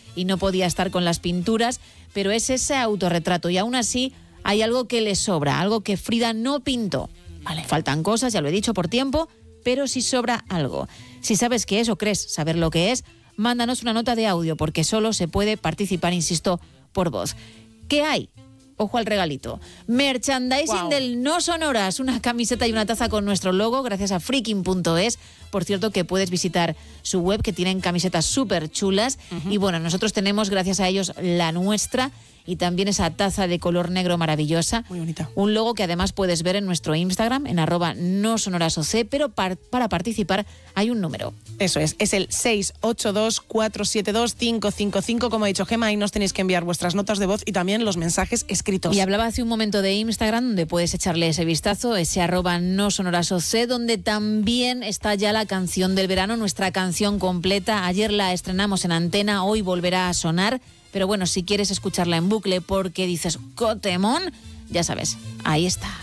y no podía estar con las pinturas, pero es ese autorretrato y aún así hay algo que le sobra, algo que Frida no pintó. Vale, faltan cosas, ya lo he dicho, por tiempo, pero si sobra algo. Si sabes qué es o crees saber lo que es, mándanos una nota de audio porque solo se puede participar, insisto, por voz. ¿Qué hay? Ojo al regalito. Merchandising del No Sonoras, una camiseta y una taza con nuestro logo gracias a freaking.es. Por cierto, que puedes visitar su web, que tienen camisetas súper chulas. Y bueno, nosotros tenemos, gracias a ellos, la nuestra y también esa taza de color negro maravillosa. Muy bonita. Un logo que además puedes ver en nuestro Instagram, en @nosonorasoc, pero para participar hay un número. Eso es el 682-472-555, como ha dicho Gemma, y nos tenéis que enviar vuestras notas de voz y también los mensajes escritos. Y hablaba hace un momento de Instagram, donde puedes echarle ese vistazo, ese @nosonorasoc, donde también está ya la canción del verano, nuestra canción completa. Ayer la estrenamos en antena, hoy volverá a sonar, pero bueno, si quieres escucharla en bucle porque dices, ¡cotemón!, ya sabes, ahí está.